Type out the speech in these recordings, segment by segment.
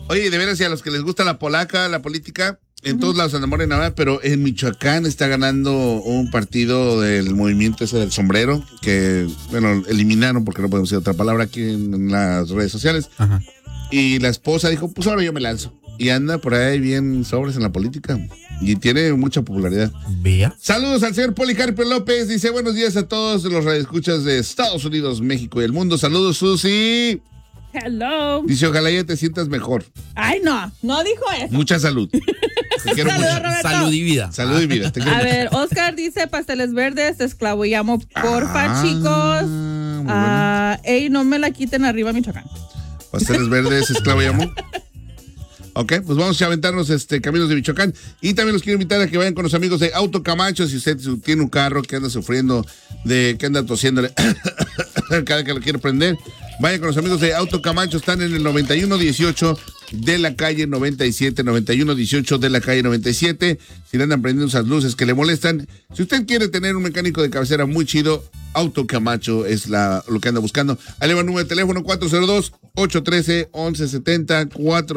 Oye, de veras, y a los que les gusta la polaca, la política, en todos lados anda Morena, pero en Michoacán está ganando un partido del movimiento ese del sombrero, que, bueno, eliminaron, porque no podemos decir otra palabra aquí en las redes sociales. Ajá. Y la esposa dijo, pues ahora yo me lanzo. Y anda por ahí bien sobres en la política. Y tiene mucha popularidad. Vea. Saludos al señor Policarpio López. Dice, buenos días a todos los radioescuchas de Estados Unidos, México y el mundo. Saludos, Susi. Hello. Dice, ojalá ya te sientas mejor. Ay, no dijo eso. Mucha salud. Te quiero Saludos, mucho. Roberto. Salud y vida. Salud y vida. Te quiero A mucho. ver, Oscar dice pasteles verdes, esclavo llamo, porfa, chicos. Muy bueno. Ey, no me la quiten arriba, Michoacán. Pasteles verdes, esclavo y amo. Ok, pues vamos a aventarnos caminos de Michoacán. Y también los quiero invitar a que vayan con los amigos de Auto Camacho. Si usted tiene un carro que anda sufriendo que anda tosiéndole cada que lo quiere prender, vayan con los amigos de Auto Camacho. Están en el 9118 de la calle 97, 9118 de la calle 97. Si le andan prendiendo esas luces que le molestan, si usted quiere tener un mecánico de cabecera muy chido, Auto Camacho es lo que anda buscando. Ahí le va el número de teléfono 402-813-1170,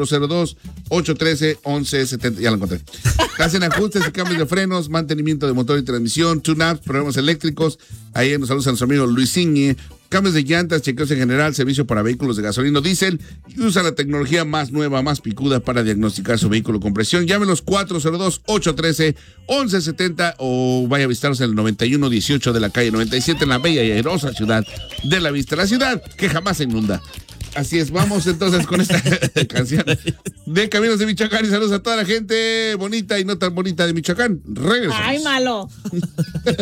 402-813-1170. Ya lo encontré. Hacen ajustes y cambios de frenos, mantenimiento de motor y transmisión, tune-ups, problemas eléctricos. Ahí nos saluda a nuestro amigo Luis Ciñe. Cambios de llantas, chequeos en general, servicio para vehículos de gasolina o diésel, y usa la tecnología más nueva, más picuda para diagnosticar su vehículo con presión. Llámenos 402-813-1170 o vaya a visitarnos en el 9118 de la calle 97 en la bella y airosa ciudad de La Vista, la ciudad que jamás se inunda. Así es, vamos entonces con esta canción de Caminos de Michoacán y saludos a toda la gente bonita y no tan bonita de Michoacán. Regresamos. Ay, malo.